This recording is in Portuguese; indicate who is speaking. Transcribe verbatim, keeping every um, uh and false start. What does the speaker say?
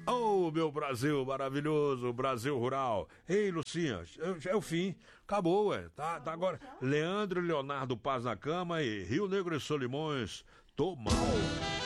Speaker 1: Oh, meu Brasil maravilhoso, Brasil rural. Ei, Lucinha, é, é o fim. Acabou, ué. Tá, tá agora. Leandro e Leonardo Paz na cama e Rio Negro e Solimões. Tô mal.